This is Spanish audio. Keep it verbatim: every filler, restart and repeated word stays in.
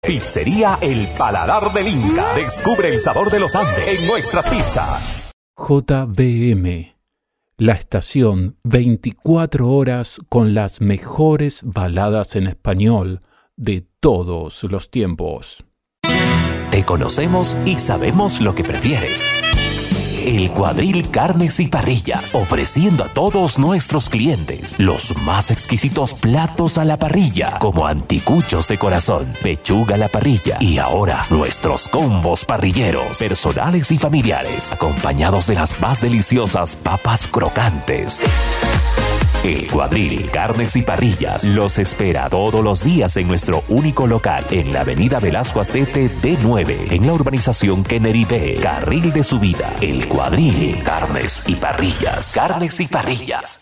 Pizzería El Paladar del Inca. Descubre el sabor de los Andes en nuestras pizzas. J B M, la estación veinticuatro horas con las mejores baladas en español de todos los tiempos. Te conocemos y sabemos lo que prefieres. El Cuadril Carnes y Parrillas, ofreciendo a todos nuestros clientes los más exquisitos platos a la parrilla, como anticuchos de corazón, pechuga a la parrilla y ahora nuestros combos parrilleros, personales y familiares, acompañados de las más deliciosas papas crocantes. El Cuadril Carnes y Parrillas los espera todos los días en nuestro único local en la avenida Velasco Astete D nueve, en la urbanización Kennedy B, carril de subida. El Cuadril Carnes y Parrillas. Carnes y Parrillas.